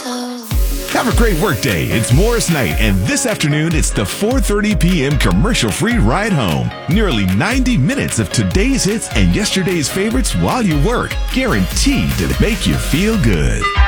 Have a great workday. It's Morris Night, and this afternoon it's the 4:30 p.m. commercial-free ride home. Nearly 90 minutes of today's hits and yesterday's favorites while you work, guaranteed to make you feel good.